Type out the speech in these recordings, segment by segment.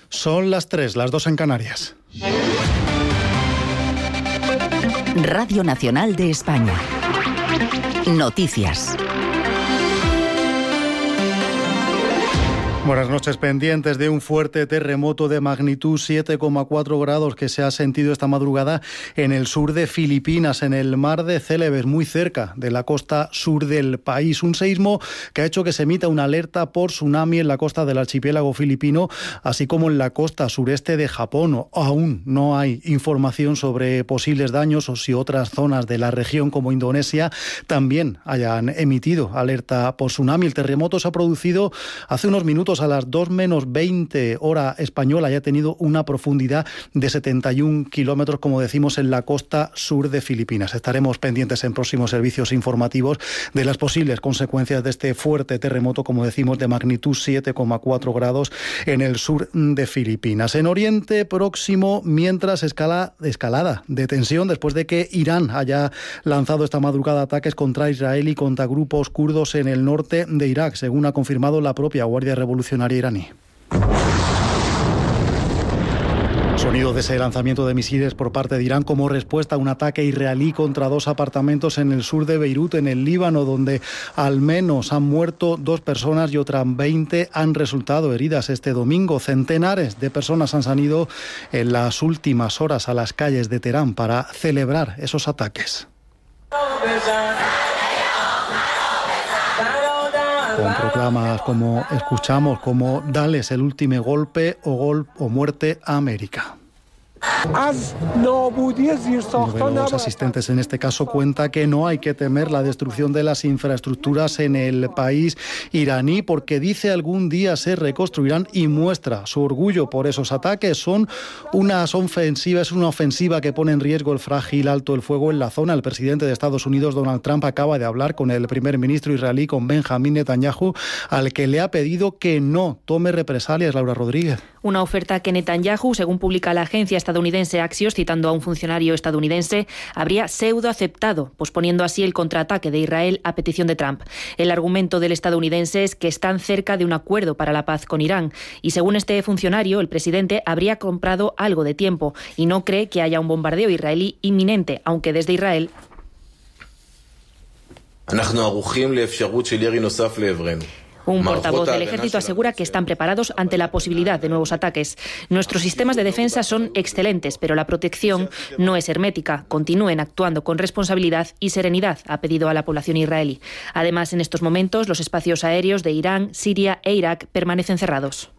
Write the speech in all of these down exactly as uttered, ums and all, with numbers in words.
Son las tres, las dos en Canarias. Radio Nacional de España. Noticias. Buenas noches. Pendientes de un fuerte terremoto de magnitud siete coma cuatro grados que se ha sentido esta madrugada en el sur de Filipinas, en el mar de Célebes, muy cerca de la costa sur del país. Un seísmo que ha hecho que se emita una alerta por tsunami en la costa del archipiélago filipino, así como en la costa sureste de Japón. Aún no hay información sobre posibles daños o si otras zonas de la región, como Indonesia, también hayan emitido alerta por tsunami. El terremoto se ha producido hace unos minutos a las dos menos veinte hora española y ha tenido una profundidad de setenta y un kilómetros, como decimos, en la costa sur de Filipinas. Estaremos pendientes en próximos servicios informativos de las posibles consecuencias de este fuerte terremoto, como decimos, de magnitud siete coma cuatro grados en el sur de Filipinas. En Oriente Próximo, mientras escala, escalada de tensión después de que Irán haya lanzado esta madrugada ataques contra Israel y contra grupos kurdos en el norte de Irak, según ha confirmado la propia Guardia Revolucionaria iraní. Sonido de ese lanzamiento de misiles por parte de Irán como respuesta a un ataque israelí contra dos apartamentos en el sur de Beirut, en el Líbano, donde al menos han muerto dos personas y otras veinte han resultado heridas este domingo. Centenares de personas han salido en las últimas horas a las calles de Teherán para celebrar esos ataques. Con proclamas como escuchamos, como "Dales el último golpe" o, gol, o "Muerte a América". Uno de los asistentes en este caso cuenta que no hay que temer la destrucción de las infraestructuras en el país iraní porque dice algún día se reconstruirán y muestra su orgullo por esos ataques. Son unas ofensivas, es una ofensiva que pone en riesgo el frágil alto el fuego en la zona. El presidente de Estados Unidos, Donald Trump, acaba de hablar con el primer ministro israelí, con Benjamín Netanyahu, al que le ha pedido que no tome represalias. Laura Rodríguez. Una oferta que Netanyahu, según publica la agencia estadounidense Axios, citando a un funcionario estadounidense, habría pseudo aceptado, posponiendo así el contraataque de Israel a petición de Trump. El argumento del estadounidense es que están cerca de un acuerdo para la paz con Irán y, según este funcionario, el presidente habría comprado algo de tiempo y no cree que haya un bombardeo israelí inminente, aunque desde Israel un portavoz del ejército asegura que están preparados ante la posibilidad de nuevos ataques. Nuestros sistemas de defensa son excelentes, pero la protección no es hermética. Continúen actuando con responsabilidad y serenidad, ha pedido a la población israelí. Además, en estos momentos, los espacios aéreos de Irán, Siria e Irak permanecen cerrados.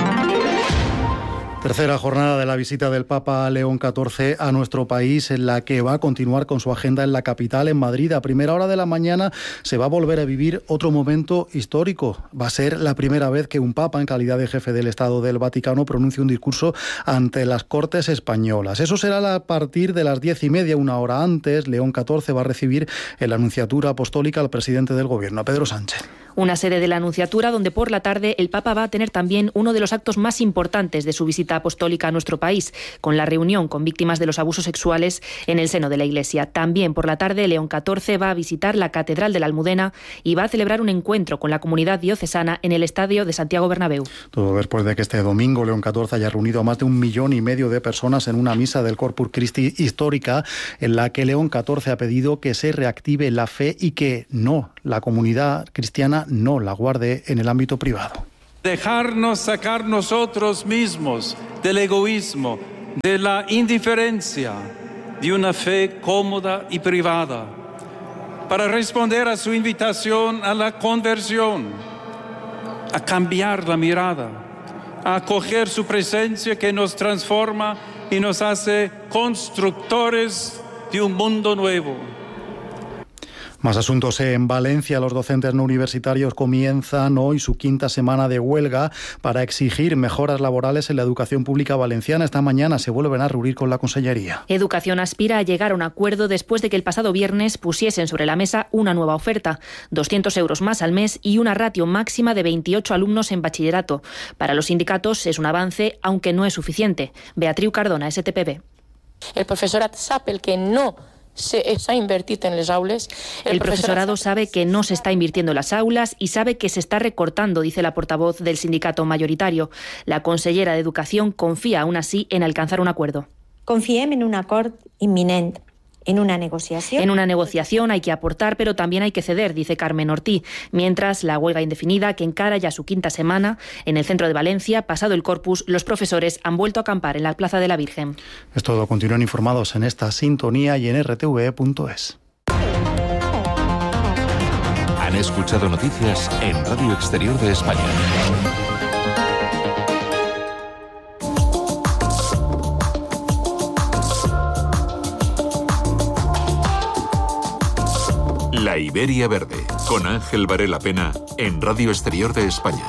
Tercera jornada de la visita del Papa León catorce a nuestro país, en la que va a continuar con su agenda en la capital, en Madrid. A primera hora de la mañana se va a volver a vivir otro momento histórico. Va a ser la primera vez que un Papa, en calidad de jefe del Estado del Vaticano, pronuncie un discurso ante las Cortes españolas. Eso será a partir de las diez y media, una hora antes. León catorce va a recibir en la Anunciatura Apostólica al presidente del Gobierno, a Pedro Sánchez. Una sede de la Anunciatura donde por la tarde el Papa va a tener también uno de los actos más importantes de su visita apostólica a nuestro país, con la reunión con víctimas de los abusos sexuales en el seno de la Iglesia. También por la tarde León catorce va a visitar la Catedral de la Almudena y va a celebrar un encuentro con la comunidad diocesana en el Estadio de Santiago Bernabéu. Todo después de que este domingo León catorce haya reunido a más de un millón y medio de personas en una misa del Corpus Christi histórica, en la que León catorce ha pedido que se reactive la fe y que no, la comunidad cristiana no la guarde en el ámbito privado. Dejarnos sacar nosotros mismos del egoísmo, de la indiferencia, de una fe cómoda y privada, para responder a su invitación a la conversión, a cambiar la mirada, a acoger su presencia que nos transforma y nos hace constructores de un mundo nuevo. Más asuntos en Valencia. Los docentes no universitarios comienzan hoy su quinta semana de huelga para exigir mejoras laborales en la educación pública valenciana. Esta mañana se vuelven a reunir con la Consellería. Educación aspira a llegar a un acuerdo después de que el pasado viernes pusiesen sobre la mesa una nueva oferta, doscientos euros más al mes y una ratio máxima de veintiocho alumnos en bachillerato. Para los sindicatos es un avance, aunque no es suficiente. Beatriu Cardona, S T P B. El profesorat sap el que no s'ha invertit en les aules. El, el profesorado sabe que no se está invirtiendo en las aulas y sabe que se está recortando, dice la portavoz del sindicato mayoritario. La consellera de Educación confía aún así en alcanzar un acuerdo. Confiem en un acord imminent. En una negociación. En una negociación hay que aportar, pero también hay que ceder, dice Carmen Ortí. Mientras, la huelga indefinida, que encara ya su quinta semana, en el centro de Valencia, pasado el Corpus, los profesores han vuelto a acampar en la Plaza de la Virgen. Es todo. Continúen informados en esta sintonía y en r t v punto es. Han escuchado noticias en Radio Exterior de España. La Iberia Verde, con Ángel Varela Pena, en Radio Exterior de España.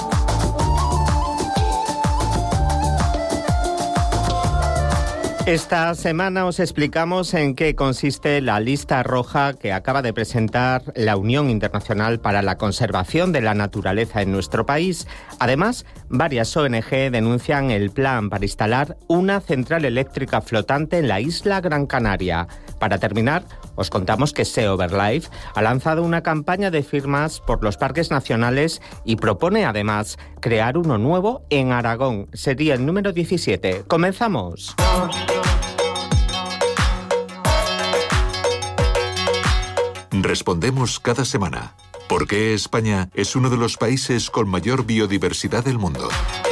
Esta semana os explicamos en qué consiste la lista roja que acaba de presentar la Unión Internacional para la Conservación de la Naturaleza en nuestro país. Además, varias O N Ge denuncian el plan para instalar una central eléctrica flotante en la isla Gran Canaria. Para terminar, os contamos que SeaOverlife ha lanzado una campaña de firmas por los parques nacionales y propone además crear uno nuevo en Aragón. Sería el número diecisiete. ¡Comenzamos! Respondemos cada semana. ¿Por qué España es uno de los países con mayor biodiversidad del mundo?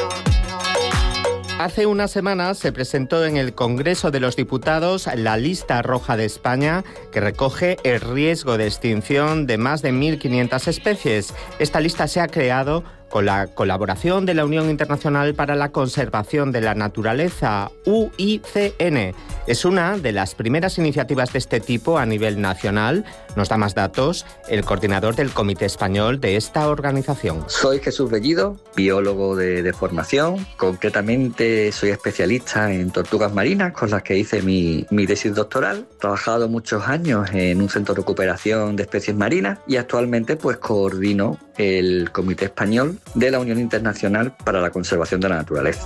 Hace unas semanas se presentó en el Congreso de los Diputados la lista roja de España, que recoge el riesgo de extinción de más de mil quinientas especies. Esta lista se ha creado con la colaboración de la Unión Internacional para la Conservación de la Naturaleza, U I C N. Es una de las primeras iniciativas de este tipo a nivel nacional. Nos da más datos el coordinador del Comité Español de esta organización. Soy Jesús Bellido, biólogo de, de formación. Concretamente soy especialista en tortugas marinas, con las que hice mi, mi tesis doctoral. He trabajado muchos años en un centro de recuperación de especies marinas y actualmente pues coordino el Comité Español de la Unión Internacional para la Conservación de la Naturaleza.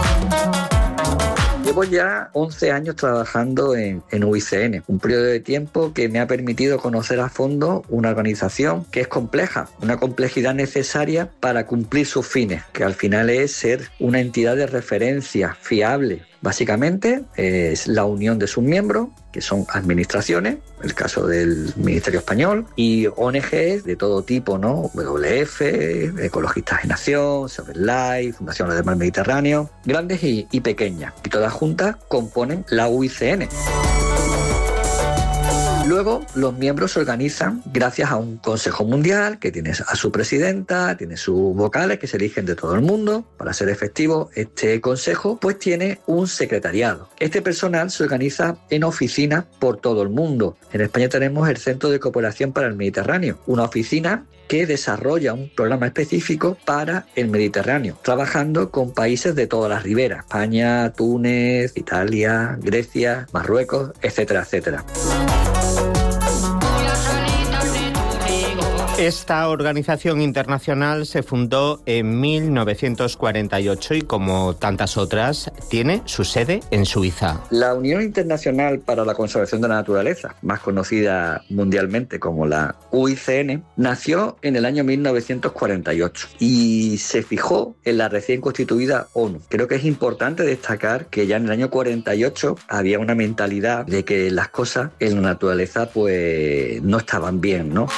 Llevo ya once años trabajando en, en U I C N, un periodo de tiempo que me ha permitido conocer a fondo una organización que es compleja, una complejidad necesaria para cumplir sus fines, que al final es ser una entidad de referencia fiable. Básicamente es la unión de sus miembros, que son administraciones, el caso del Ministerio Español, y O N Ges de todo tipo, ¿no? W W F, Ecologistas en Acción, SeaOverlife, Fundación del Mar Mediterráneo, grandes y, y pequeñas, y todas juntas componen la U I C N. Luego, los miembros se organizan gracias a un Consejo Mundial que tiene a su presidenta, tiene sus vocales que se eligen de todo el mundo. Para ser efectivo, este consejo pues tiene un secretariado. Este personal se organiza en oficinas por todo el mundo. En España tenemos el Centro de Cooperación para el Mediterráneo, una oficina que desarrolla un programa específico para el Mediterráneo, trabajando con países de todas las riberas: España, Túnez, Italia, Grecia, Marruecos, etcétera, etcétera. Esta organización internacional se fundó en mil novecientos cuarenta y ocho y, como tantas otras, tiene su sede en Suiza. La Unión Internacional para la Conservación de la Naturaleza, más conocida mundialmente como la U I C N, nació en el año mil novecientos cuarenta y ocho y se fijó en la recién constituida ONU. Creo que es importante destacar que ya en el año cuarenta y ocho había una mentalidad de que las cosas en la naturaleza pues no estaban bien, ¿no?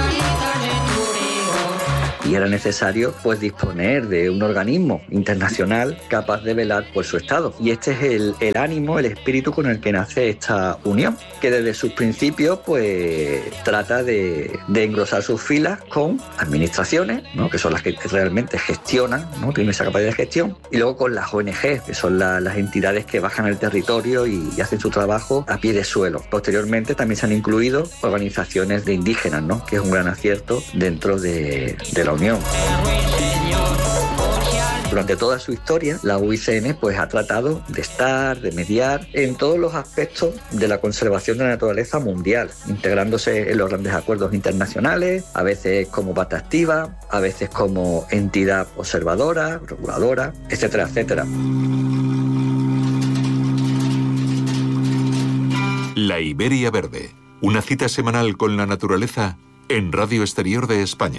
Y era necesario pues disponer de un organismo internacional capaz de velar por su estado. Y este es el, el ánimo, el espíritu con el que nace esta unión, que desde sus principios pues trata de, de engrosar sus filas con administraciones, ¿no? Que son las que realmente gestionan, ¿no? Tienen esa capacidad de gestión, y luego con las O N Ges, que son la, las entidades que bajan al territorio y, y hacen su trabajo a pie de suelo. Posteriormente también se han incluido organizaciones de indígenas, ¿no? Que es un gran acierto dentro de, de la Unión. Durante toda su historia, la U I C N pues, ha tratado de estar, de mediar en todos los aspectos de la conservación de la naturaleza mundial, integrándose en los grandes acuerdos internacionales, a veces como parte activa, a veces como entidad observadora, reguladora, etcétera, etcétera. La Iberia Verde, una cita semanal con la naturaleza en Radio Exterior de España.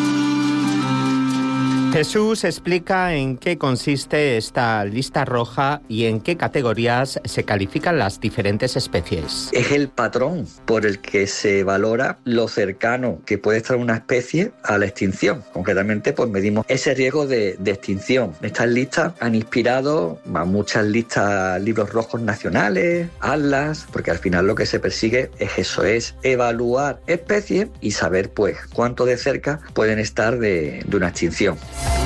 Jesús explica en qué consiste esta lista roja y en qué categorías se califican las diferentes especies. Es el patrón por el que se valora lo cercano que puede estar una especie a la extinción. Concretamente, pues medimos ese riesgo de, de extinción. Estas listas han inspirado a muchas listas, libros rojos nacionales, atlas, porque al final lo que se persigue es eso, es evaluar especies y saber pues cuánto de cerca pueden estar de, de una extinción.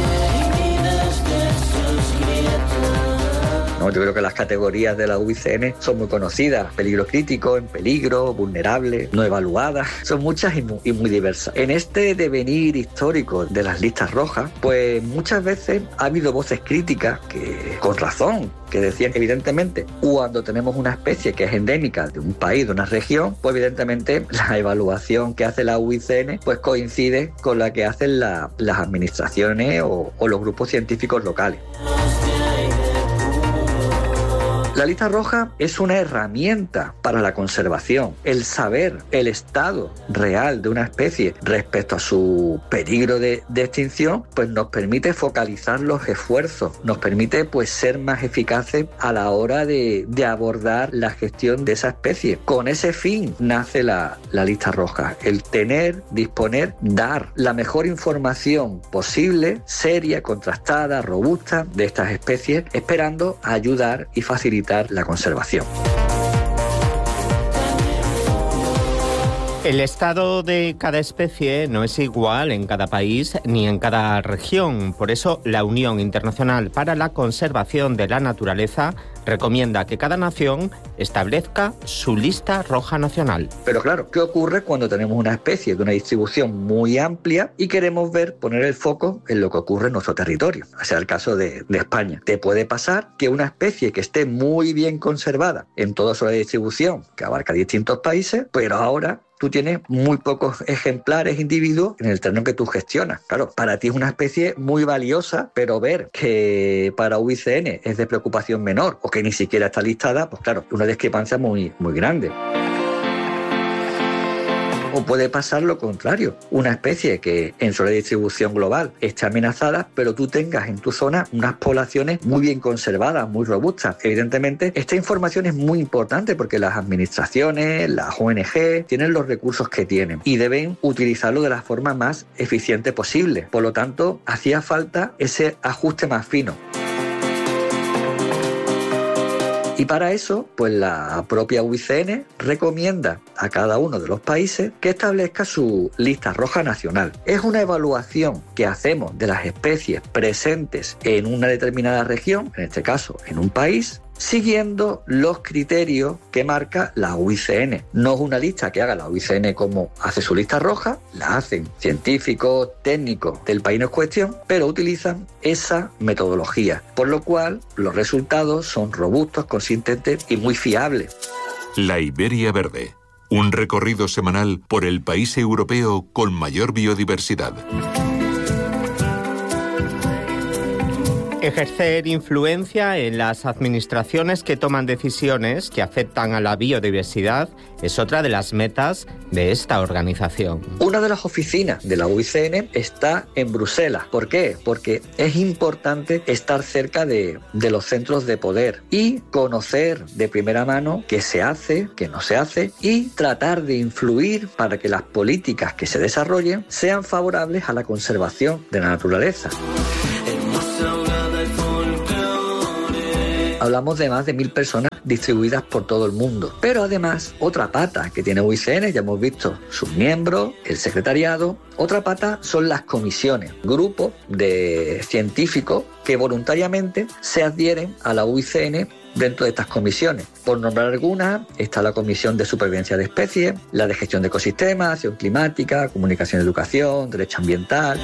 No, yo creo que las categorías de la U I C N son muy conocidas: peligro crítico, en peligro, vulnerable, no evaluadas. Son muchas y muy, y muy diversas. En este devenir histórico de las listas rojas, pues muchas veces ha habido voces críticas que, con razón, que decían que evidentemente cuando tenemos una especie que es endémica de un país, de una región, pues evidentemente la evaluación que hace la U I C N pues coincide con la que hacen la, las administraciones o, o los grupos científicos locales. La lista roja es una herramienta para la conservación. El saber el estado real de una especie respecto a su peligro de, de extinción, pues nos permite focalizar los esfuerzos, nos permite pues ser más eficaces a la hora de, de abordar la gestión de esa especie. Con ese fin nace la, la lista roja, el tener, disponer, dar la mejor información posible, seria, contrastada, robusta de estas especies, esperando ayudar y facilitar la conservación. El estado de cada especie no es igual en cada país ni en cada región. Por eso, la Unión Internacional para la Conservación de la Naturaleza recomienda que cada nación establezca su lista roja nacional. Pero claro, ¿qué ocurre cuando tenemos una especie de una distribución muy amplia y queremos ver, poner el foco en lo que ocurre en nuestro territorio? O sea, el caso de, de España. Te puede pasar que una especie que esté muy bien conservada en toda su distribución, que abarca distintos países, pero ahora tú tienes muy pocos ejemplares, individuos, en el terreno que tú gestionas. Claro, para ti es una especie muy valiosa, pero ver que para U I C N es de preocupación menor o que ni siquiera está listada, pues claro, una discrepancia muy, muy grande. O puede pasar lo contrario, una especie que en su distribución global esté amenazada, pero tú tengas en tu zona unas poblaciones muy bien conservadas, muy robustas. Evidentemente, esta información es muy importante porque las administraciones, las O N G, tienen los recursos que tienen y deben utilizarlo de la forma más eficiente posible. Por lo tanto, hacía falta ese ajuste más fino. Y para eso, pues la propia U I C N recomienda a cada uno de los países que establezca su lista roja nacional. Es una evaluación que hacemos de las especies presentes en una determinada región, en este caso en un país, siguiendo los criterios que marca la U I C N. No es una lista que haga la U I C N como hace su lista roja, la hacen científicos, técnicos del país en cuestión, pero utilizan esa metodología, por lo cual los resultados son robustos, consistentes y muy fiables. La Iberia Verde, un recorrido semanal por el país europeo con mayor biodiversidad. Ejercer influencia en las administraciones que toman decisiones que afectan a la biodiversidad es otra de las metas de esta organización. Una de las oficinas de la U I C N está en Bruselas. ¿Por qué? Porque es importante estar cerca de, de los centros de poder y conocer de primera mano qué se hace, qué no se hace y tratar de influir para que las políticas que se desarrollen sean favorables a la conservación de la naturaleza. Hablamos de más de mil personas distribuidas por todo el mundo. Pero además, otra pata que tiene U I C N, ya hemos visto sus miembros, el secretariado. Otra pata son las comisiones, grupos de científicos que voluntariamente se adhieren a la U I C N dentro de estas comisiones. Por nombrar algunas, está la Comisión de Supervivencia de Especies, la de Gestión de Ecosistemas, Acción Climática, Comunicación y Educación, Derecho Ambiental.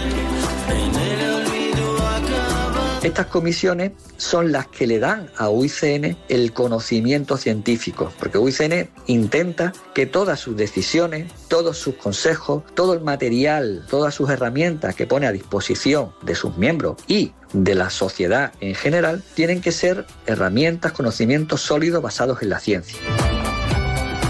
Estas comisiones son las que le dan a U I C N el conocimiento científico, porque U I C N intenta que todas sus decisiones, todos sus consejos, todo el material, todas sus herramientas que pone a disposición de sus miembros y de la sociedad en general, tienen que ser herramientas, conocimientos sólidos basados en la ciencia.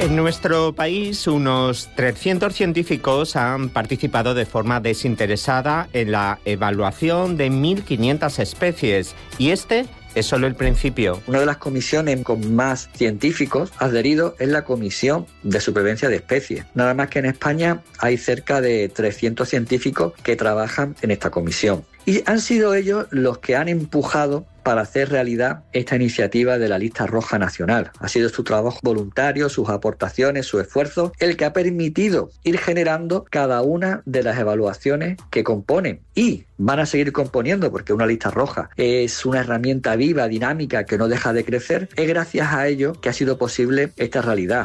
En nuestro país, unos trescientos científicos han participado de forma desinteresada en la evaluación de mil quinientas especies, y este es solo el principio. Una de las comisiones con más científicos adheridos es la Comisión de Supervivencia de Especies. Nada más que en España hay cerca de trescientos científicos que trabajan en esta comisión. Y han sido ellos los que han empujado para hacer realidad esta iniciativa de la Lista Roja Nacional. Ha sido su trabajo voluntario, sus aportaciones, su esfuerzo, el que ha permitido ir generando cada una de las evaluaciones que componen. Y van a seguir componiendo, porque una lista roja es una herramienta viva, dinámica, que no deja de crecer. Es gracias a ello que ha sido posible esta realidad.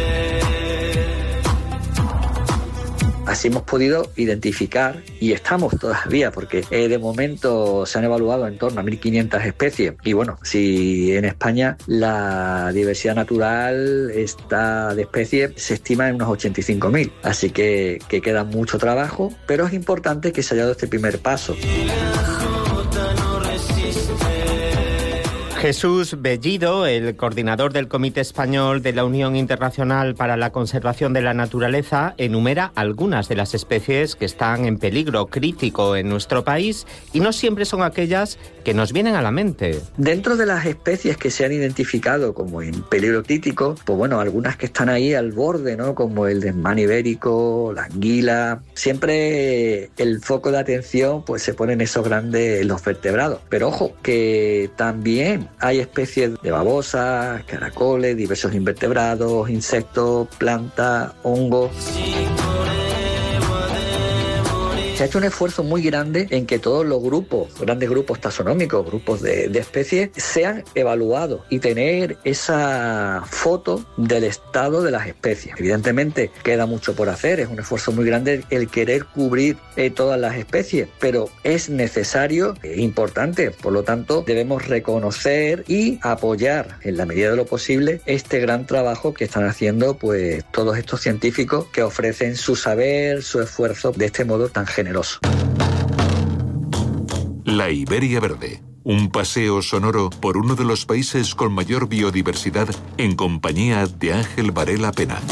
Así hemos podido identificar, y estamos todavía, porque eh, de momento se han evaluado en torno a mil quinientas especies. Y bueno, si en España la diversidad natural esta de especies se estima en unos ochenta y cinco mil. Así que, que queda mucho trabajo, pero es importante que se haya dado este primer paso. Jesús Bellido, el coordinador del Comité Español de la Unión Internacional para la Conservación de la Naturaleza, enumera algunas de las especies que están en peligro crítico en nuestro país, y no siempre son aquellas que nos vienen a la mente. Dentro de las especies que se han identificado como en peligro crítico, pues bueno, algunas que están ahí al borde, ¿no? Como el desmán ibérico, la anguila. Siempre el foco de atención pues se pone en esos grandes, los vertebrados. Pero ojo, que también hay especies de babosas, caracoles, diversos invertebrados, insectos, plantas, hongos. Se ha hecho un esfuerzo muy grande en que todos los grupos, grandes grupos taxonómicos, grupos de, de especies, sean evaluados y tener esa foto del estado de las especies. Evidentemente queda mucho por hacer, es un esfuerzo muy grande el querer cubrir eh, todas las especies, pero es necesario, es importante, por lo tanto debemos reconocer y apoyar en la medida de lo posible este gran trabajo que están haciendo pues todos estos científicos que ofrecen su saber, su esfuerzo de este modo tan generoso. La Iberia Verde, un paseo sonoro por uno de los países con mayor biodiversidad en compañía de Ángel Varela Pena.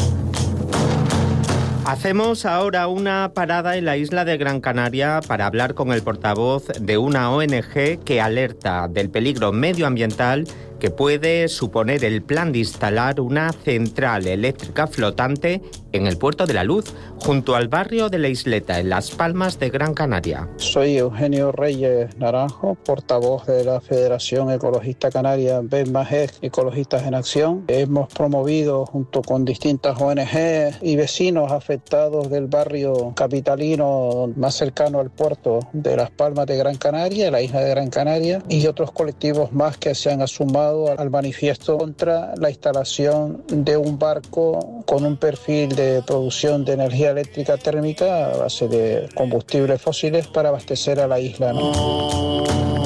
Hacemos ahora una parada en la isla de Gran Canaria para hablar con el portavoz de una O N Ge que alerta del peligro medioambiental que puede suponer el plan de instalar una central eléctrica flotante en el Puerto de la Luz, junto al barrio de La Isleta, en Las Palmas de Gran Canaria. Soy Eugenio Reyes Naranjo, portavoz de la Federación Ecologista Canaria BEMAGEC Ecologistas en Acción. Hemos promovido, junto con distintas O N Ge y vecinos afectados del barrio capitalino más cercano al puerto de Las Palmas de Gran Canaria, la isla de Gran Canaria, y otros colectivos más que se han sumado al manifiesto contra la instalación de un barco con un perfil de producción de energía eléctrica térmica a base de combustibles fósiles para abastecer a la isla, ¿no?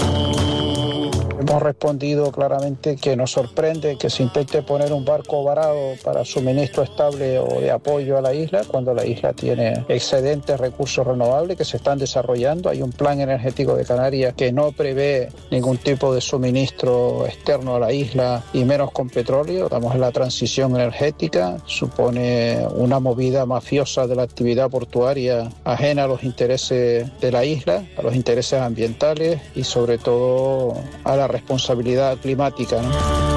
Hemos respondido claramente que nos sorprende que se intente poner un barco varado para suministro estable o de apoyo a la isla, cuando la isla tiene excedentes recursos renovables que se están desarrollando. Hay un plan energético de Canarias que no prevé ningún tipo de suministro externo a la isla, y menos con petróleo. Estamos en la transición energética, supone una movida mafiosa de la actividad portuaria ajena a los intereses de la isla, a los intereses ambientales y sobre todo a la responsabilidad climática, ¿no?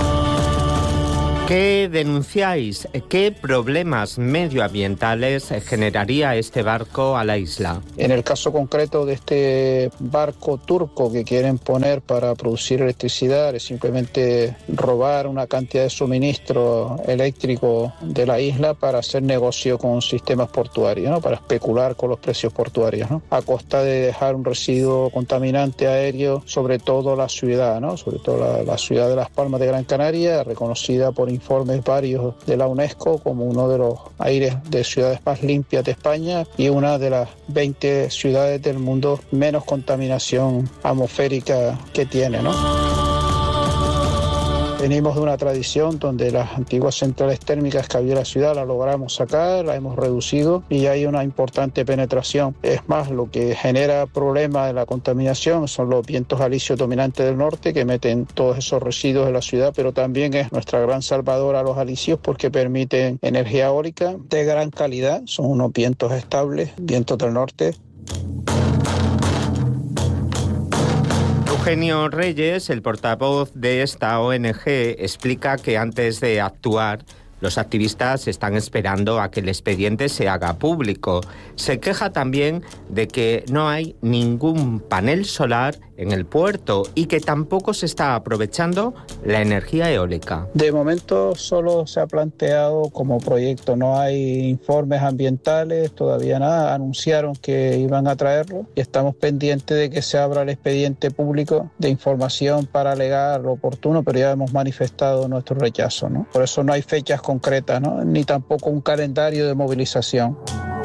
¿Qué denunciáis? ¿Qué problemas medioambientales generaría este barco a la isla? En el caso concreto de este barco turco que quieren poner para producir electricidad, es simplemente robar una cantidad de suministro eléctrico de la isla para hacer negocio con sistemas portuarios, ¿no? Para especular con los precios portuarios, ¿no? A costa de dejar un residuo contaminante aéreo, sobre todo la ciudad, ¿no? Sobre todo la, la ciudad de Las Palmas de Gran Canaria, reconocida por informes varios de la UNESCO como uno de los aires de ciudades más limpias de España y una de las veinte ciudades del mundo menos contaminación atmosférica que tiene, ¿no? Venimos de una tradición donde las antiguas centrales térmicas que había en la ciudad las logramos sacar, las hemos reducido y hay una importante penetración. Es más, lo que genera problemas de la contaminación son los vientos alisios dominantes del norte que meten todos esos residuos en la ciudad, pero también es nuestra gran salvadora los alisios porque permiten energía eólica de gran calidad, son unos vientos estables, vientos del norte. Eugenio Reyes, el portavoz de esta O N G, explica que antes de actuar, los activistas están esperando a que el expediente se haga público. Se queja también de que no hay ningún panel solar en el puerto y que tampoco se está aprovechando la energía eólica. De momento solo se ha planteado como proyecto, no hay informes ambientales, todavía nada. Anunciaron que iban a traerlo y estamos pendientes de que se abra el expediente público de información para alegar lo oportuno, pero ya hemos manifestado nuestro rechazo, ¿no? Por eso no hay fechas concretas, ¿no? Ni tampoco un calendario de movilización.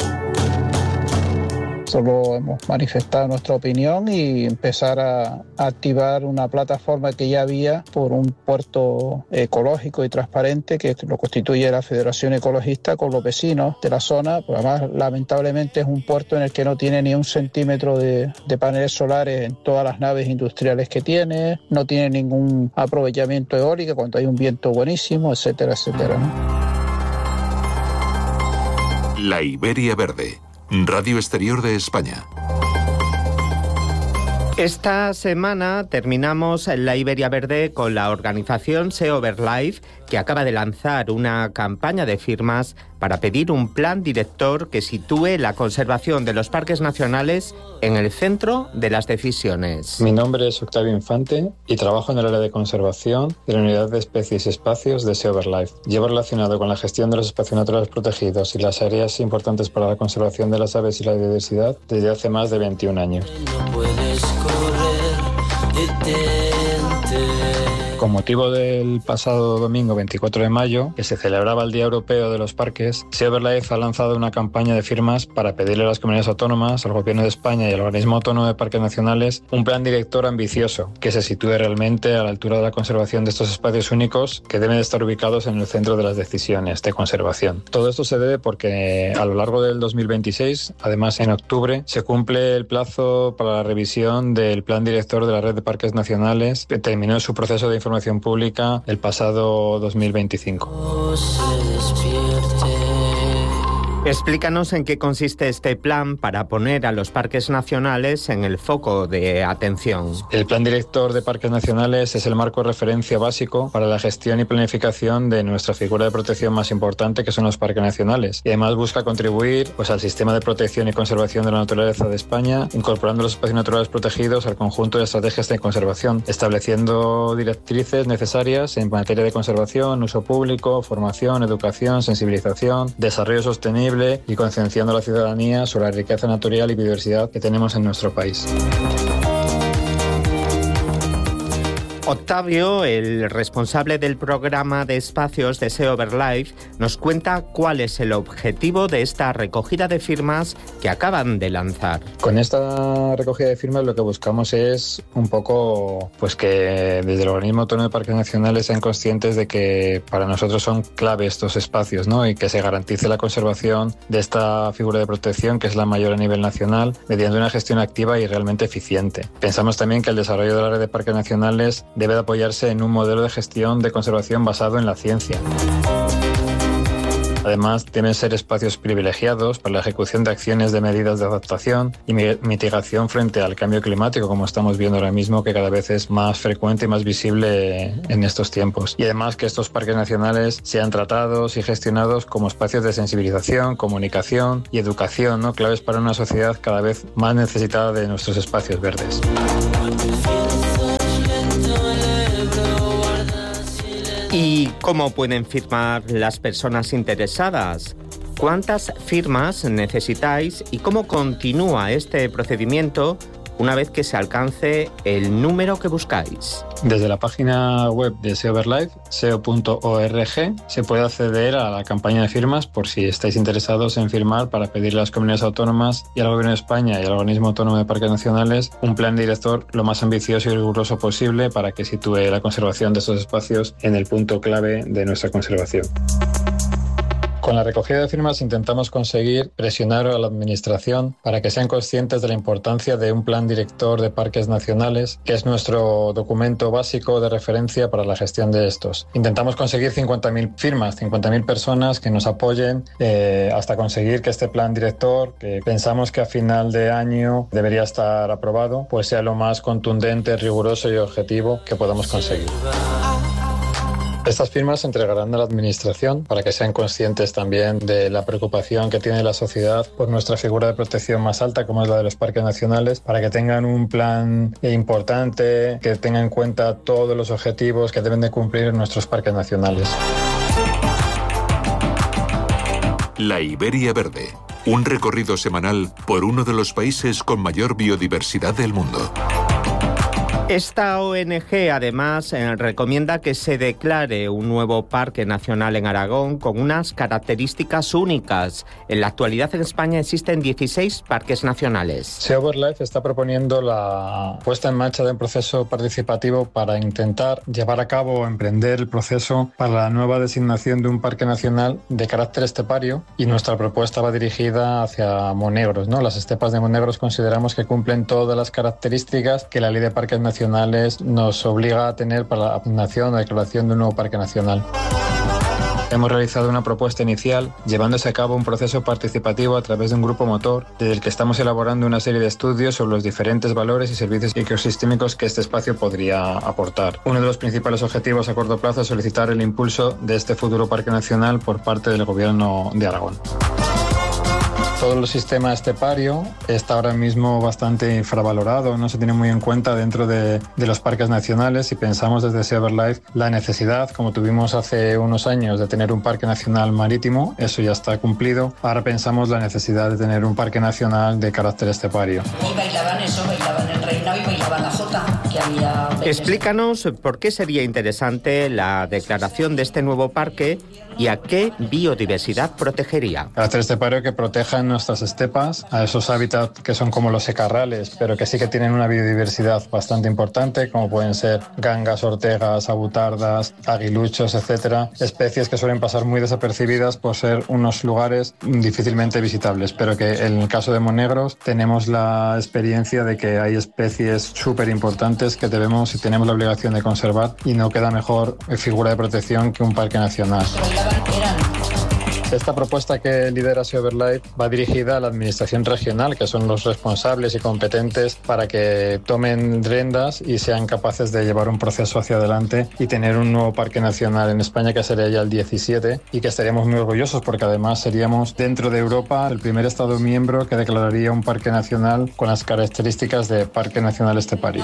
Solo hemos manifestado nuestra opinión y empezar a, a activar una plataforma que ya había por un puerto ecológico y transparente que lo constituye la Federación Ecologista con los vecinos de la zona. Pues además, lamentablemente es un puerto en el que no tiene ni un centímetro de, de paneles solares en todas las naves industriales que tiene, no tiene ningún aprovechamiento eólico cuando hay un viento buenísimo, etcétera, etcétera, ¿no? La Iberia Verde, Radio Exterior de España. Esta semana terminamos la Iberia Verde con la organización SeoverLife, que acaba de lanzar una campaña de firmas para pedir un plan director que sitúe la conservación de los parques nacionales en el centro de las decisiones. Mi nombre es Octavio Infante y trabajo en el área de conservación de la Unidad de Especies y Espacios de SeoverLife. Llevo relacionado con la gestión de los espacios naturales protegidos y las áreas importantes para la conservación de las aves y la biodiversidad desde hace más de veintiún años. No puedes correr, detente. Con motivo del pasado domingo veinticuatro de mayo, que se celebraba el Día Europeo de los Parques, SeoverLife ha lanzado una campaña de firmas para pedirle a las comunidades autónomas, al Gobierno de España y al Organismo Autónomo de Parques Nacionales un plan director ambicioso que se sitúe realmente a la altura de la conservación de estos espacios únicos que deben estar ubicados en el centro de las decisiones de conservación. Todo esto se debe porque a lo largo del dos mil veintiséis, además en octubre, se cumple el plazo para la revisión del plan director de la Red de Parques Nacionales que terminó su proceso de información pública el pasado dos mil veinticinco. Explícanos en qué consiste este plan para poner a los parques nacionales en el foco de atención. El Plan Director de Parques Nacionales es el marco de referencia básico para la gestión y planificación de nuestra figura de protección más importante, que son los parques nacionales. Y además busca contribuir pues, al sistema de protección y conservación de la naturaleza de España, incorporando los espacios naturales protegidos al conjunto de estrategias de conservación, estableciendo directrices necesarias en materia de conservación, uso público, formación, educación, sensibilización, desarrollo sostenible y concienciando a la ciudadanía sobre la riqueza natural y biodiversidad que tenemos en nuestro país. Octavio, el responsable del programa de espacios de SeoverLife, nos cuenta cuál es el objetivo de esta recogida de firmas que acaban de lanzar. Con esta recogida de firmas lo que buscamos es un poco pues que desde el Organismo Autónomo de Parques Nacionales sean conscientes de que para nosotros son clave estos espacios, ¿no? Y que se garantice la conservación de esta figura de protección, que es la mayor a nivel nacional, mediante una gestión activa y realmente eficiente. Pensamos también que el desarrollo de la red de parques nacionales debe de apoyarse en un modelo de gestión de conservación basado en la ciencia. Además, deben ser espacios privilegiados para la ejecución de acciones de medidas de adaptación y mitigación frente al cambio climático, como estamos viendo ahora mismo, que cada vez es más frecuente y más visible en estos tiempos. Y además que estos parques nacionales sean tratados y gestionados como espacios de sensibilización, comunicación y educación, ¿no? Claves para una sociedad cada vez más necesitada de nuestros espacios verdes. ¿Y cómo pueden firmar las personas interesadas? ¿Cuántas firmas necesitáis y cómo continúa este procedimiento una vez que se alcance el número que buscáis. Desde la página web de S E O Verlife, seo punto org, se puede acceder a la campaña de firmas por si estáis interesados en firmar para pedirle a las comunidades autónomas y al Gobierno de España y al Organismo Autónomo de Parques Nacionales un plan director lo más ambicioso y riguroso posible para que sitúe la conservación de estos espacios en el punto clave de nuestra conservación. Con la recogida de firmas intentamos conseguir presionar a la Administración para que sean conscientes de la importancia de un plan director de parques nacionales, que es nuestro documento básico de referencia para la gestión de estos. Intentamos conseguir cincuenta mil firmas, cincuenta mil personas que nos apoyen eh, hasta conseguir que este plan director, que pensamos que a final de año debería estar aprobado, pues sea lo más contundente, riguroso y objetivo que podamos conseguir. Estas firmas se entregarán a la Administración para que sean conscientes también de la preocupación que tiene la sociedad por nuestra figura de protección más alta, como es la de los parques nacionales, para que tengan un plan importante, que tengan en cuenta todos los objetivos que deben de cumplir nuestros parques nacionales. La Iberia Verde, un recorrido semanal por uno de los países con mayor biodiversidad del mundo. Esta O N G, además, eh, recomienda que se declare un nuevo parque nacional en Aragón con unas características únicas. En la actualidad en España existen dieciséis parques nacionales. S E O Verlife está proponiendo la puesta en marcha de un proceso participativo para intentar llevar a cabo o emprender el proceso para la nueva designación de un parque nacional de carácter estepario, y nuestra propuesta va dirigida hacia Monegros, ¿no? Las estepas de Monegros consideramos que cumplen todas las características que la Ley de Parques Nacionales nos obliga a tener para la asignación o declaración de un nuevo parque nacional. Hemos realizado una propuesta inicial, llevándose a cabo un proceso participativo a través de un grupo motor, desde el que estamos elaborando una serie de estudios sobre los diferentes valores y servicios ecosistémicos que este espacio podría aportar. Uno de los principales objetivos a corto plazo es solicitar el impulso de este futuro parque nacional por parte del Gobierno de Aragón. Todo el sistema estepario está ahora mismo bastante infravalorado, no se tiene muy en cuenta dentro de, de los parques nacionales, y pensamos desde S E O Verlife la necesidad, como tuvimos hace unos años, de tener un parque nacional marítimo. Eso ya está cumplido. Ahora pensamos la necesidad de tener un parque nacional de carácter estepario. Y bailaban eso, bailaban el reinado y bailaban la jota, que había... Explícanos por qué sería interesante la declaración de este nuevo parque y a qué biodiversidad protegería. Carácter estepario que proteja nuestras estepas, a esos hábitats que son como los secarrales, pero que sí que tienen una biodiversidad bastante importante, como pueden ser gangas, ortegas, abutardas, aguiluchos, etcétera, especies que suelen pasar muy desapercibidas por ser unos lugares difícilmente visitables, pero que en el caso de Monegros tenemos la experiencia de que hay especies súper importantes que debemos y tenemos la obligación de conservar, y no queda mejor figura de protección que un parque nacional. Esta propuesta que lidera S E O Verlife va dirigida a la Administración regional, que son los responsables y competentes para que tomen riendas y sean capaces de llevar un proceso hacia adelante y tener un nuevo parque nacional en España, que sería ya el diecisiete, y que estaríamos muy orgullosos porque además seríamos, dentro de Europa, el primer Estado miembro que declararía un parque nacional con las características de parque nacional estepario.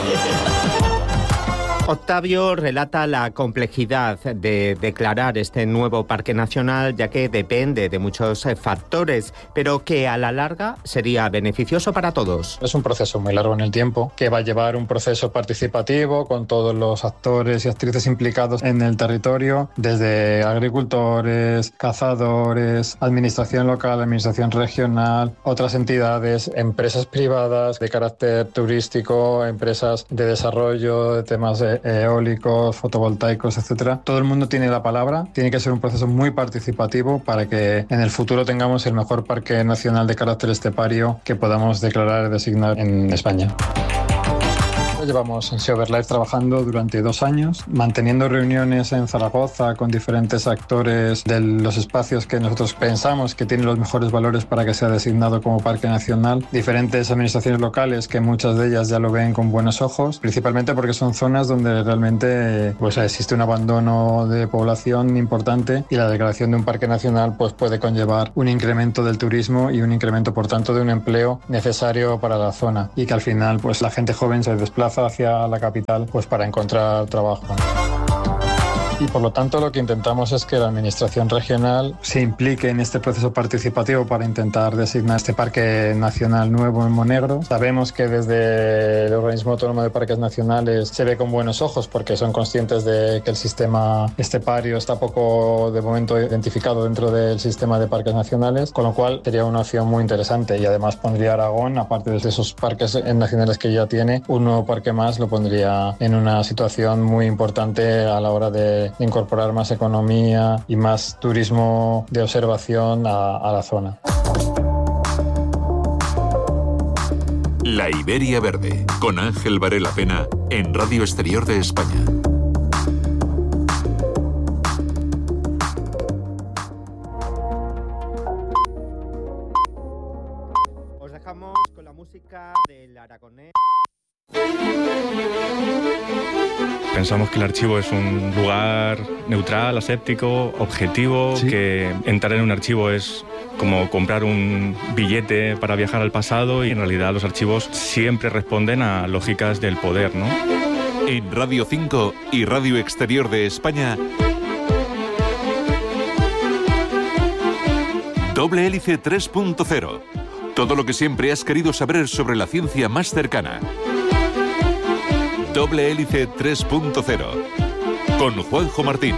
Octavio relata la complejidad de declarar este nuevo parque nacional, ya que depende de muchos factores, pero que a la larga sería beneficioso para todos. Es un proceso muy largo en el tiempo, que va a llevar un proceso participativo con todos los actores y actrices implicados en el territorio, desde agricultores, cazadores, administración local, administración regional, otras entidades, empresas privadas de carácter turístico, empresas de desarrollo de temas de eólicos, fotovoltaicos, etcétera. Todo el mundo tiene la palabra. Tiene que ser un proceso muy participativo para que en el futuro tengamos el mejor parque nacional de carácter estepario que podamos declarar y designar en España. Llevamos en S E O Verlife trabajando durante dos años, manteniendo reuniones en Zaragoza con diferentes actores de los espacios que nosotros pensamos que tienen los mejores valores para que sea designado como parque nacional. Diferentes administraciones locales, que muchas de ellas ya lo ven con buenos ojos, principalmente porque son zonas donde realmente pues, existe un abandono de población importante, y la declaración de un parque nacional pues, puede conllevar un incremento del turismo y un incremento, por tanto, de un empleo necesario para la zona, y que al final pues, la gente joven se desplaza hacia la capital pues para encontrar trabajo. Y por lo tanto lo que intentamos es que la Administración regional se implique en este proceso participativo para intentar designar este parque nacional nuevo en Monegro. Sabemos que desde el Organismo Autónomo de Parques Nacionales se ve con buenos ojos porque son conscientes de que el sistema estepario está poco de momento identificado dentro del sistema de parques nacionales, con lo cual sería una opción muy interesante y además pondría a Aragón, aparte de esos parques nacionales que ya tiene, un nuevo parque más lo pondría en una situación muy importante a la hora de incorporar más economía y más turismo de observación a, a la zona. La Iberia Verde, con Ángel Varela Pena, en Radio Exterior de España. Os dejamos con la música del aragonés. Pensamos que el archivo es un lugar neutral, aséptico, objetivo, ¿sí? Que entrar en un archivo es como comprar un billete para viajar al pasado y en realidad los archivos siempre responden a lógicas del poder, ¿no? En Radio cinco y Radio Exterior de España, Doble Hélice tres punto cero. Todo lo que siempre has querido saber sobre la ciencia más cercana. Doble Hélice tres punto cero. Con Juanjo Martín.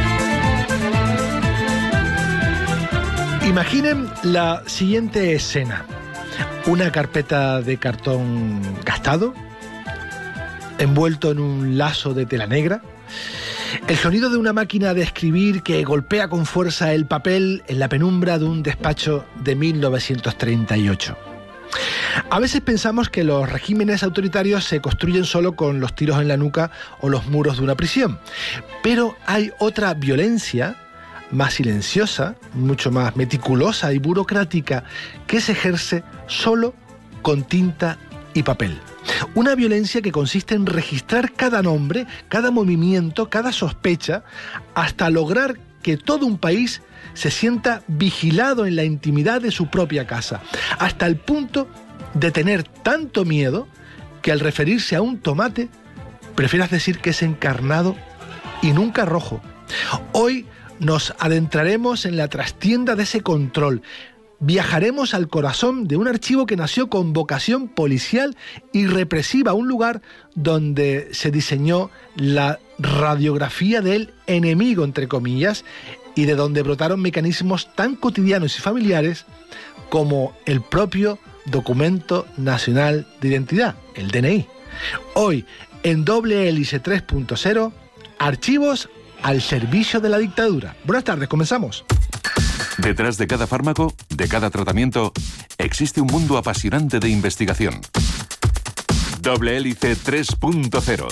Imaginen la siguiente escena. Una carpeta de cartón gastado, envuelto en un lazo de tela negra, el sonido de una máquina de escribir que golpea con fuerza el papel en la penumbra de un despacho de mil novecientos treinta y ocho. A veces pensamos que los regímenes autoritarios se construyen solo con los tiros en la nuca o los muros de una prisión, pero hay otra violencia más silenciosa, mucho más meticulosa y burocrática, que se ejerce solo con tinta y papel. Una violencia que consiste en registrar cada nombre, cada movimiento, cada sospecha, hasta lograr que todo un país se sienta vigilado en la intimidad de su propia casa, hasta el punto de tener tanto miedo que al referirse a un tomate prefieras decir que es encarnado y nunca rojo. Hoy nos adentraremos en la trastienda de ese control. Viajaremos al corazón de un archivo que nació con vocación policial y represiva, un lugar donde se diseñó la radiografía del enemigo, entre comillas, y de donde brotaron mecanismos tan cotidianos y familiares como el propio Documento Nacional de Identidad, el D N I. Hoy, en Doble Hélice tres punto cero, archivos al servicio de la dictadura. Buenas tardes, comenzamos. Detrás de cada fármaco, de cada tratamiento, existe un mundo apasionante de investigación. Doble Hélice tres punto cero.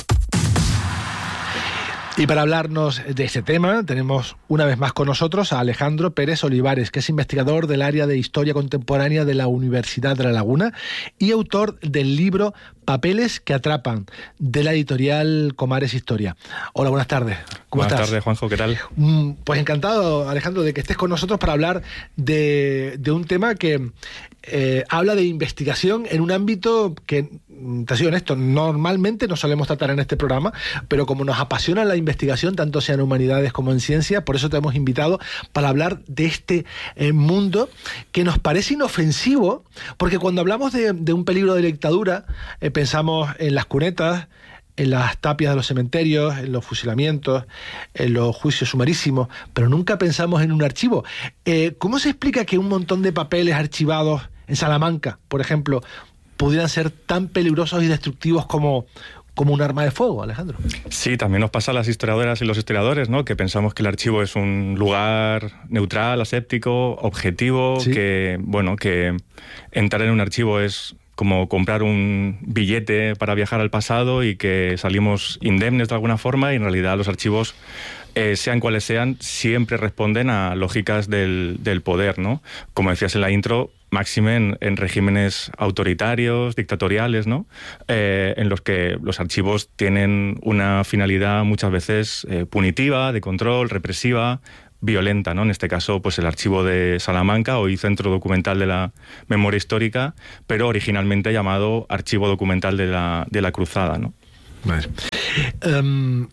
Y para hablarnos de este tema, tenemos una vez más con nosotros a Alejandro Pérez Olivares, que es investigador del área de Historia Contemporánea de la Universidad de La Laguna y autor del libro Papeles que atrapan, de la editorial Comares Historia. Hola, buenas tardes. ¿Cómo buenas estás? tardes, Juanjo, ¿qué tal? Pues encantado, Alejandro, de que estés con nosotros para hablar de, de un tema que eh, habla de investigación en un ámbito que, te soy honesto, normalmente no solemos tratar en este programa, pero como nos apasiona la investigación, tanto sea en humanidades como en ciencia, por eso te hemos invitado para hablar de este eh, mundo que nos parece inofensivo, porque cuando hablamos de, de un peligro de dictadura, eh, pensamos en las cunetas, en las tapias de los cementerios, en los fusilamientos, en los juicios sumarísimos, pero nunca pensamos en un archivo. Eh, ¿Cómo se explica que un montón de papeles archivados en Salamanca, por ejemplo, pudieran ser tan peligrosos y destructivos como, como un arma de fuego, Alejandro? Sí, también nos pasa a las historiadoras y los historiadores, ¿no? Que pensamos que el archivo es un lugar neutral, aséptico, objetivo, ¿sí? que, bueno, que entrar en un archivo es como comprar un billete para viajar al pasado y que salimos indemnes de alguna forma, y en realidad los archivos, eh, sean cuales sean, siempre responden a lógicas del, del poder, ¿no? Como decías en la intro, máxime en, en regímenes autoritarios, dictatoriales, ¿no? Eh, en los que los archivos tienen una finalidad muchas veces eh, punitiva, de control, represiva, violenta, ¿no? En este caso, pues el archivo de Salamanca, hoy Centro Documental de la Memoria Histórica, pero originalmente llamado Archivo Documental de la, de la Cruzada, ¿no? Vale. Um,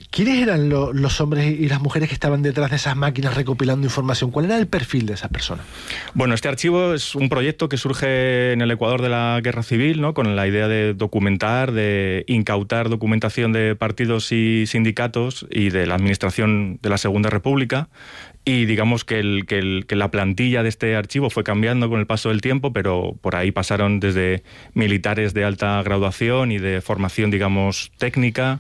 ¿Quiénes eran lo, los hombres y las mujeres que estaban detrás de esas máquinas recopilando información? ¿Cuál era el perfil de esas personas? Bueno, este archivo es un proyecto que surge en el Ecuador de la Guerra Civil, ¿no? Con la idea de documentar, de incautar documentación de partidos y sindicatos y de la administración de la Segunda República. Y digamos que, el, que, el, que la plantilla de este archivo fue cambiando con el paso del tiempo, pero por ahí pasaron desde militares de alta graduación y de formación, digamos, técnica,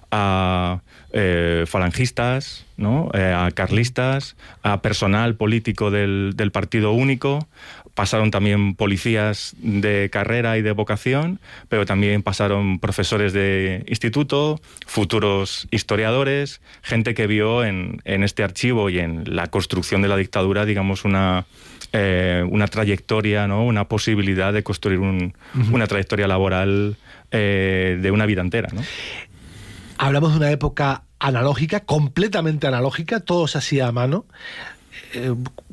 a eh, falangistas, ¿no? eh, a carlistas, a personal político del, del Partido Único. Pasaron también policías de carrera y de vocación, pero también pasaron profesores de instituto, futuros historiadores, gente que vio en, en este archivo y en la construcción de la dictadura, digamos, una, eh, una trayectoria, ¿no? Una posibilidad de construir un, uh-huh. una trayectoria laboral eh, de una vida entera, ¿no? Hablamos de una época analógica, completamente analógica, todo se hacía a mano, eh,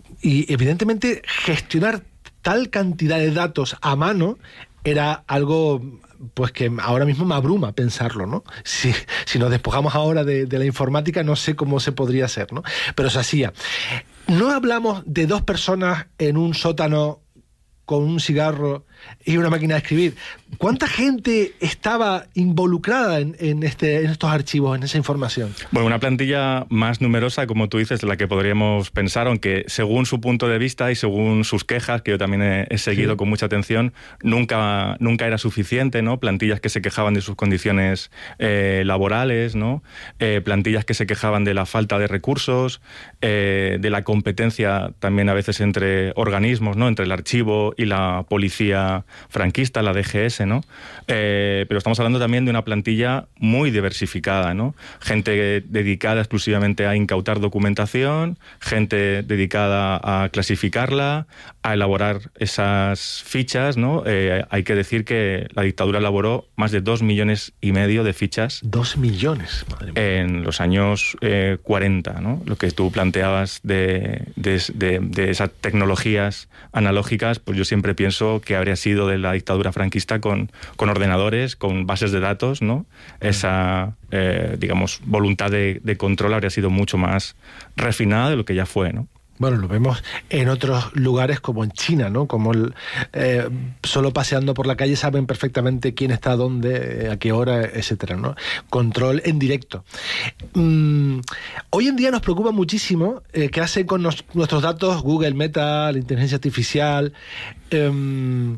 y evidentemente gestionar tal cantidad de datos a mano era algo pues que ahora mismo me abruma pensarlo, ¿no? Si, si nos despojamos ahora de, de la informática, no sé cómo se podría hacer, ¿no? Pero se hacía. No hablamos de dos personas en un sótano con un cigarro y una máquina de escribir. ¿Cuánta gente estaba involucrada en, en, este, en estos archivos, en esa información? Bueno, una plantilla más numerosa, como tú dices, de la que podríamos pensar, aunque según su punto de vista y según sus quejas, que yo también he, he seguido sí. con mucha atención, nunca, nunca era suficiente, ¿no? Plantillas que se quejaban de sus condiciones eh, laborales, ¿no? Eh, plantillas que se quejaban de la falta de recursos, eh, de la competencia también a veces entre organismos, ¿no? Entre el archivo y la policía franquista, la D G S, ¿no? Eh, pero estamos hablando también de una plantilla muy diversificada, ¿no? Gente dedicada exclusivamente a incautar documentación, gente dedicada a clasificarla, a elaborar esas fichas, ¿no? Eh, hay que decir que la dictadura elaboró más de dos millones y medio de fichas. Dos millones, madre mía. En los años eh, cuarenta, ¿no? Lo que tú planteabas de, de, de, de esas tecnologías analógicas, pues yo siempre pienso que habría sido de la dictadura franquista con, con ordenadores, con bases de datos, ¿no? Esa, eh, digamos, voluntad de, de control habría sido mucho más refinada de lo que ya fue, ¿no? Bueno, lo vemos en otros lugares como en China, ¿no? Como el, eh, solo paseando por la calle saben perfectamente quién está dónde, a qué hora, etcétera, ¿no? Control en directo. Mm, hoy en día nos preocupa muchísimo eh, qué hacen con nos, nuestros datos Google, Meta, la inteligencia artificial. Eh,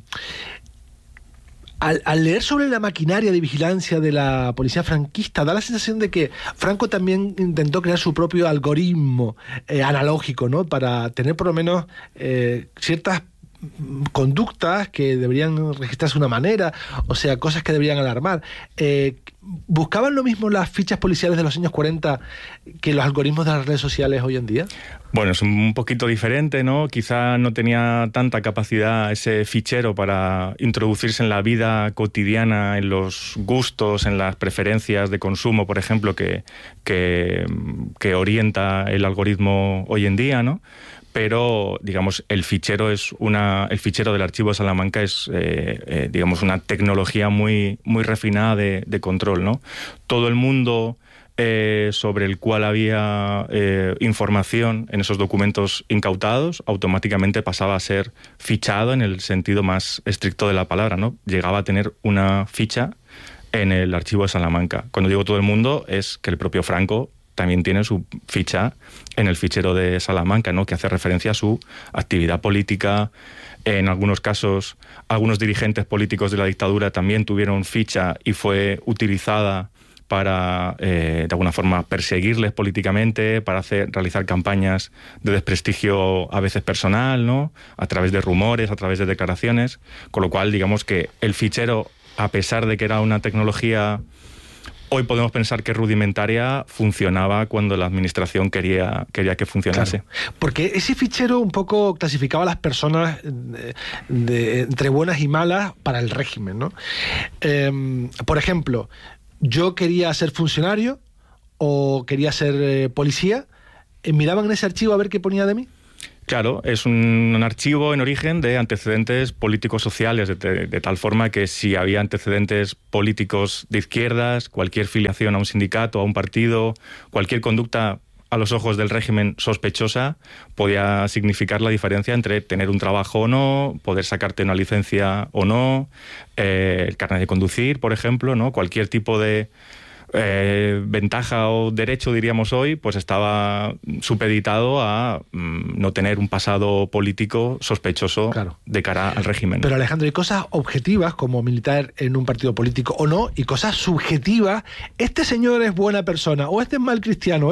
Al, al leer sobre la maquinaria de vigilancia de la policía franquista, da la sensación de que Franco también intentó crear su propio algoritmo eh, analógico, ¿no? Para tener por lo menos eh, ciertas conductas que deberían registrarse de una manera, o sea, cosas que deberían alarmar. Eh, ¿Buscaban lo mismo las fichas policiales de los años cuarenta que los algoritmos de las redes sociales hoy en día? Bueno, es un poquito diferente, ¿no? Quizá no tenía tanta capacidad ese fichero para introducirse en la vida cotidiana, en los gustos, en las preferencias de consumo, por ejemplo, que, que, que orienta el algoritmo hoy en día, ¿no? Pero, digamos, el fichero es una, el fichero del archivo de Salamanca es, eh, eh, digamos, una tecnología muy, muy refinada de, de control, ¿no? Todo el mundo eh, sobre el cual había eh, información en esos documentos incautados automáticamente pasaba a ser fichado en el sentido más estricto de la palabra, ¿no? Llegaba a tener una ficha en el archivo de Salamanca. Cuando digo todo el mundo, es que el propio Franco también tiene su ficha en el fichero de Salamanca, ¿no? Que hace referencia a su actividad política. En algunos casos, algunos dirigentes políticos de la dictadura también tuvieron ficha y fue utilizada para, eh, de alguna forma, perseguirles políticamente, para hacer, realizar campañas de desprestigio a veces personal, ¿no? A través de rumores, a través de declaraciones. Con lo cual, digamos que el fichero, a pesar de que era una tecnología hoy podemos pensar que rudimentaria, funcionaba cuando la administración quería, quería que funcionase. Claro, porque ese fichero un poco clasificaba a las personas de, de, entre buenas y malas para el régimen, ¿no? Eh, por ejemplo, yo quería ser funcionario o quería ser eh, policía, ¿miraban en ese archivo a ver qué ponía de mí? Claro, es un, un archivo en origen de antecedentes políticos sociales, de, de, de tal forma que si había antecedentes políticos de izquierdas, cualquier filiación a un sindicato, a un partido, cualquier conducta a los ojos del régimen sospechosa, podía significar la diferencia entre tener un trabajo o no, poder sacarte una licencia o no, eh, el carnet de conducir, por ejemplo, ¿no? Cualquier tipo de Eh, ventaja o derecho, diríamos hoy, pues estaba supeditado a mm, no tener un pasado político sospechoso, claro, de cara al régimen. Pero Alejandro, hay cosas objetivas como militar en un partido político o no, y cosas subjetivas. Este señor es buena persona o este es mal cristiano.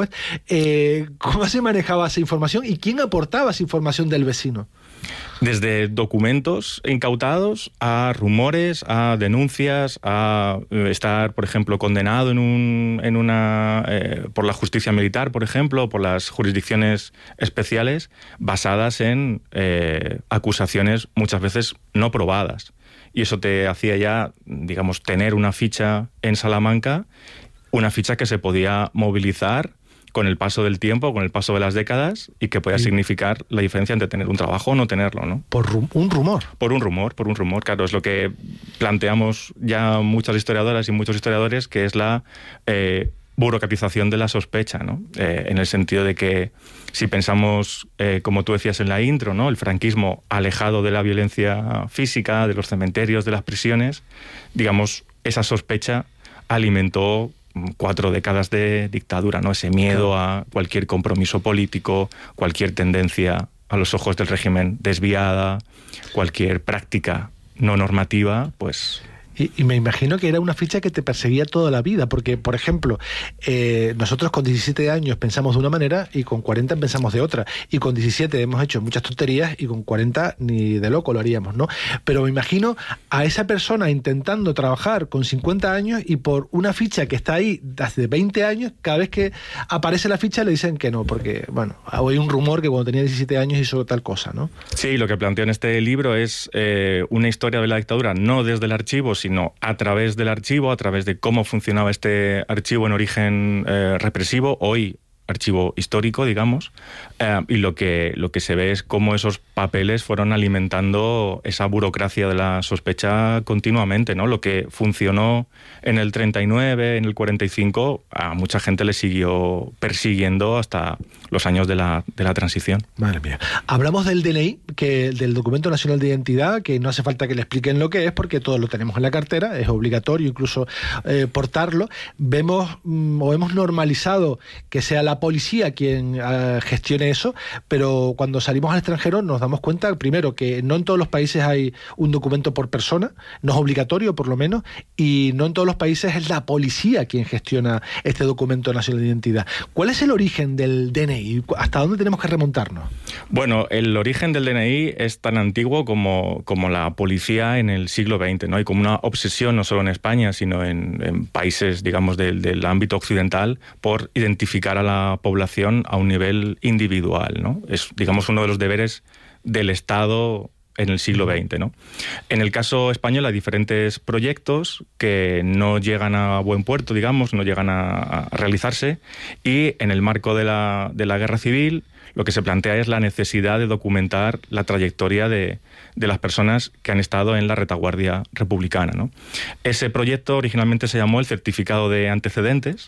Eh, ¿Cómo se manejaba esa información y quién aportaba esa información del vecino? Desde documentos incautados a rumores, a denuncias, a estar, por ejemplo, condenado en un, en una eh, por la justicia militar, por ejemplo, por las jurisdicciones especiales, basadas en eh, acusaciones muchas veces no probadas. Y eso te hacía ya, digamos, tener una ficha en Salamanca, una ficha que se podía movilizar con el paso del tiempo, con el paso de las décadas, y que pueda sí. significar la diferencia entre tener un trabajo o no tenerlo, ¿no? Por rum- un rumor. Por un rumor, por un rumor, claro. Es lo que planteamos ya muchas historiadoras y muchos historiadores, que es la eh, burocratización de la sospecha, ¿no? Eh, en el sentido de que si pensamos, eh, como tú decías en la intro, ¿no? El franquismo alejado de la violencia física, de los cementerios, de las prisiones, digamos, esa sospecha alimentó cuatro décadas de dictadura, ¿no? Ese miedo a cualquier compromiso político, cualquier tendencia a los ojos del régimen desviada, cualquier práctica no normativa, pues... Y, y me imagino que era una ficha que te perseguía toda la vida, porque, por ejemplo, eh, nosotros con diecisiete años pensamos de una manera y con cuarenta pensamos de otra. Y con diecisiete hemos hecho muchas tonterías y con cuarenta ni de loco lo haríamos, ¿no? Pero me imagino a esa persona intentando trabajar con cincuenta años y por una ficha que está ahí hace veinte años, cada vez que aparece la ficha le dicen que no, porque, bueno, hay un rumor que cuando tenía diecisiete años hizo tal cosa, ¿no? Sí, lo que planteo en este libro es eh, una historia de la dictadura, no desde el archivo, sino a través del archivo, a través de cómo funcionaba este archivo en origen eh, represivo, hoy archivo histórico, digamos, eh, y lo que, lo que se ve es cómo esos papeles fueron alimentando esa burocracia de la sospecha continuamente, ¿no? Lo que funcionó en el treinta y nueve, en el cuarenta y cinco, a mucha gente le siguió persiguiendo hasta los años de la, de la transición. Madre mía. Hablamos del D N I, que, del Documento Nacional de Identidad, que no hace falta que le expliquen lo que es, porque todos lo tenemos en la cartera, es obligatorio incluso eh, portarlo. Vemos mm, o hemos normalizado que sea la policía quien uh, gestione eso, pero cuando salimos al extranjero nos damos cuenta, primero, que no en todos los países hay un documento por persona, no es obligatorio por lo menos, y no en todos los países es la policía quien gestiona este Documento Nacional de Identidad. ¿Cuál es el origen del D N I? ¿Hasta dónde tenemos que remontarnos? Bueno, el origen del D N I es tan antiguo como, como la policía en el siglo veinte, ¿no? Hay como una obsesión, no solo en España, sino en, en países, digamos, del, del ámbito occidental, por identificar a la población a un nivel individual, ¿no? Es, digamos, uno de los deberes del Estado en el siglo veinte, ¿no? En el caso español hay diferentes proyectos que no llegan a buen puerto, digamos, no llegan a, a realizarse, y en el marco de la, de la Guerra Civil lo que se plantea es la necesidad de documentar la trayectoria de, de las personas que han estado en la retaguardia republicana, ¿no? Ese proyecto originalmente se llamó el Certificado de Antecedentes,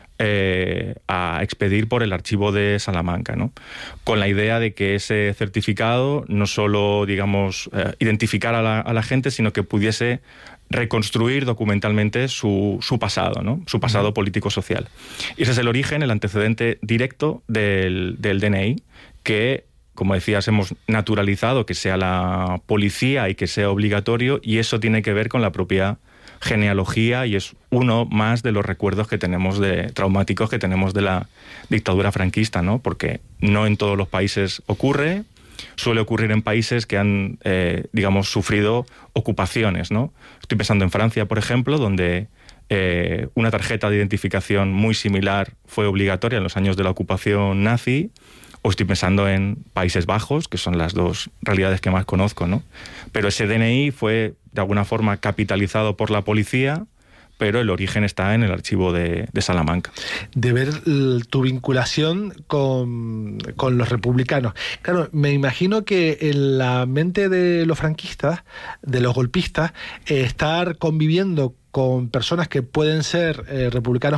Eh, a expedir por el archivo de Salamanca, ¿no? Con la idea de que ese certificado no solo, digamos, eh, identificara a la, a la gente, sino que pudiese reconstruir documentalmente su, su pasado, ¿no? Su pasado político-social. Y ese es el origen, el antecedente directo del, del D N I, que, como decías, hemos naturalizado que sea la policía y que sea obligatorio, y eso tiene que ver con la propia genealogía, y es uno más de los recuerdos que tenemos de traumáticos que tenemos de la dictadura franquista, ¿no? Porque no en todos los países ocurre, suele ocurrir en países que han, eh, digamos, sufrido ocupaciones, ¿no? Estoy pensando en Francia, por ejemplo, donde eh, una tarjeta de identificación muy similar fue obligatoria en los años de la ocupación nazi. O estoy pensando en Países Bajos, que son las dos realidades que más conozco, ¿no? Pero ese D N I fue, de alguna forma, capitalizado por la policía pero el origen está en el archivo de, de Salamanca. De ver tu vinculación con, con los republicanos. Claro, me imagino que en la mente de los franquistas, de los golpistas, eh, estar conviviendo con personas que pueden ser eh, republicanos